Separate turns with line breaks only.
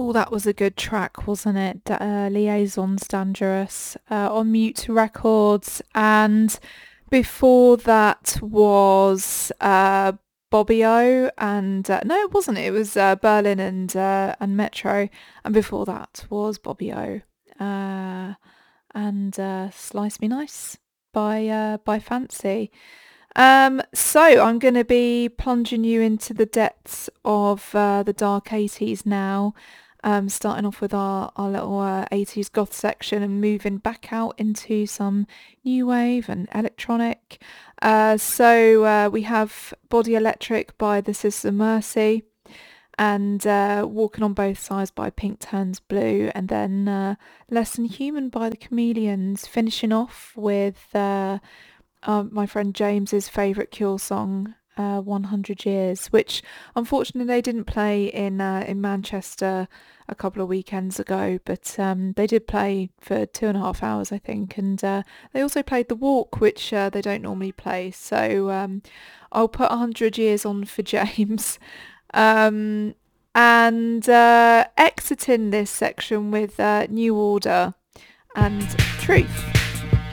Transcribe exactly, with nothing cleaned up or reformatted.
Oh, that was a good track, wasn't it? D- Uh, Liaisons Dangerous uh, on Mute Records. And before that was uh, Bobby O and uh, no, it wasn't. It was uh, Berlin and uh, and Metro. And before that was Bobby O uh, and uh, Slice Me Nice by uh, by Fancy. Um, so I'm going to be plunging you into the depths of uh, the dark eighties now, um, starting off with our, our little uh, eighties goth section and moving back out into some new wave and electronic. Uh, so uh, we have Body Electric by The Sisters of Mercy and uh, Walking on Both Sides by Pink Turns Blue, and then uh, Less Than Human by The Chameleons, finishing off with... Uh, um, my friend James's favourite Cure song, uh, one hundred Years, which unfortunately they didn't play in uh, in Manchester a couple of weekends ago, but um, they did play for two and a half hours, I think, and uh, they also played The Walk, which uh, they don't normally play, so um, I'll put one hundred Years on for James. Um, and uh, exiting this section with uh, New Order and Truth.